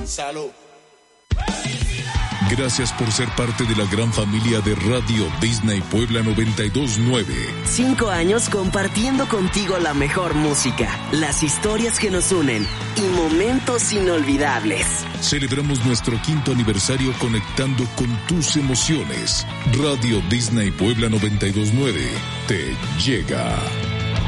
Salud. Gracias por ser parte de la gran familia de Radio Disney Puebla 92.9. 5 años compartiendo contigo la mejor música, las historias que nos unen y momentos inolvidables. Celebramos nuestro 5º aniversario conectando con tus emociones. Radio Disney Puebla 92.9 te llega.